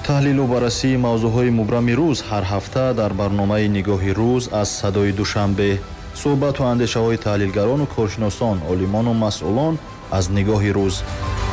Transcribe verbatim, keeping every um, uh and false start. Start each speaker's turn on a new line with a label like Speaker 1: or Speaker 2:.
Speaker 1: таҳлилу баррасии мавзӯъҳои мубрами рӯз ҳар ҳафта дар барномаи нигоҳи рӯз аз садои душанбе. суҳбату андешаҳои таҳлилгарону коршиносон, олимону масъулон аз нигоҳи рӯз.